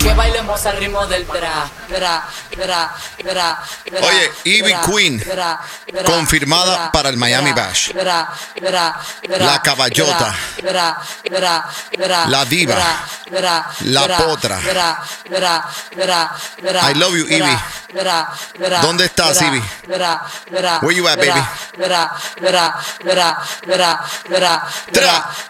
Que bailemos al ritmo del tra, tra, tra, tra, tra. Oye, Ivy Queen, confirmada para el Miami Bash. La caballota, la diva, la potra. I love you, Ivy. ¿Dónde estás, Ivy? Where you at, baby? Tra.